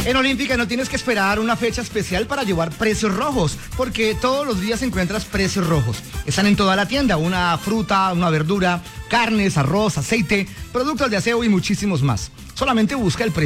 En Olímpica no tienes que esperar una fecha especial para llevar precios rojos, porque todos los días encuentras precios rojos. Están en toda la tienda, una fruta, una verdura, carnes, arroz, aceite, productos de aseo y muchísimos más. Solamente busca el precio